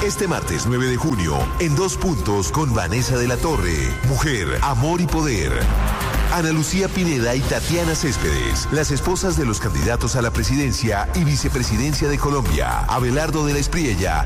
Este martes 9 de junio, en Dos Puntos con Vanessa de la Torre. Mujer, amor y poder. Ana Lucía Pineda y Tatiana Céspedes, las esposas de los candidatos a la presidencia y vicepresidencia de Colombia, Abelardo de la Espriella